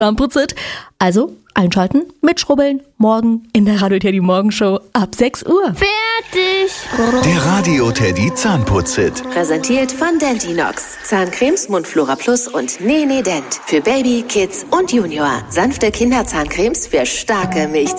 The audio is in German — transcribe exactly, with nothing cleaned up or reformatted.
Zahnputzit. Also einschalten, mitschrubbeln, morgen in der Radio Teddy Morgenshow ab sechs Uhr. Fertig! Der Radio Teddy Zahnputzit. Präsentiert von Dentinox. Zahncremes, Mundflora Plus und Nene Dent. Für Baby, Kids und Junior. Sanfte Kinderzahncremes für starke Milchzähne.